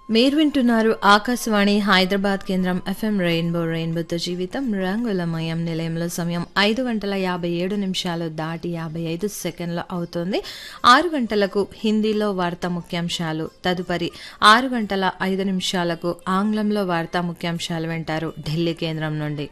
మీరు వింటున్నారు ఆకాశవాణి హైదరాబాద్ కేంద్రం ఎఫ్ఎం రెయిన్బోతో జీవితం రంగులమయం. నిలయంలో సమయం 5:57 దాటి 55 సెకండ్లు అవుతోంది. 6 గంటలకు హిందీలో వార్తా ముఖ్యాంశాలు, తదుపరి 6:05 ఆంగ్లంలో వార్తా ముఖ్యాంశాలు వింటారు ఢిల్లీ కేంద్రం నుండి.